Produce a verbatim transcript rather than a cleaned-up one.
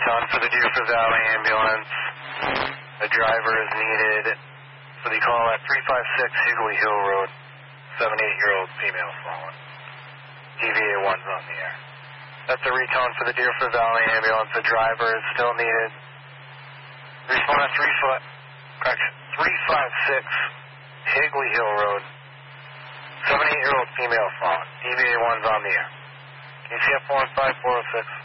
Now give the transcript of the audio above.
recon for the Deerfield Valley ambulance. A driver is needed for the call at three five six Higley Hill Road. seventy-eight-year-old female fallen. T V A one's on the air. That's a recon for the Deerfield Valley ambulance. A driver is still needed. Respond at three foot, correction, three five six Higley Hill Road. seventy-eight-year-old female fallen. T V A one's on the air. Can you see up four one five four oh six?